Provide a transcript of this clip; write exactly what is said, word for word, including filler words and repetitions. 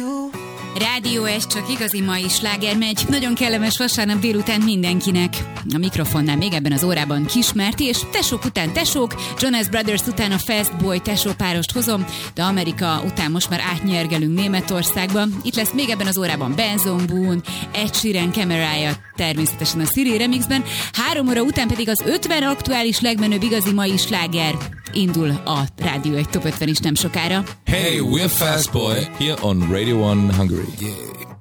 Rádió, ez csak igazi mai sláger megy. Nagyon kellemes vasárnap délután mindenkinek. A mikrofonnál még ebben az órában Kismerti, és tesók után tesók, Jonas Brothers után a Fast Boy tesó párost hozom, de Amerika után most már átnyergelünk Németországba. Itt lesz még ebben az órában Benson Boone, Ed Sheeran kamerája, természetesen a Siri remixben. Három óra után pedig az ötven aktuális legmenőbb igazi mai sláger. Indul a Rádió egy Top ötven is nem sokára. Hey, we're Fast Boy here on Radio one Hungary. Yeah.